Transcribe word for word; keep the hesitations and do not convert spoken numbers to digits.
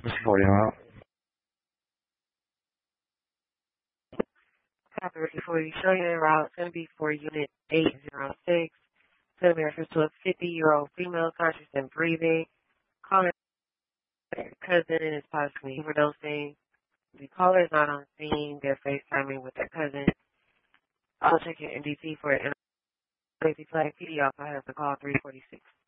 This is forty out. Copy for you. Show you en route. It's going to be for Unit eight zero six. To America to a fifty-year-old female conscious and breathing. Calling her cousin and is possibly overdosing. The caller is not on scene. They're FaceTiming with their cousin. I'll check your N D T for an N D T flag. P D Alpha has the call three forty-six.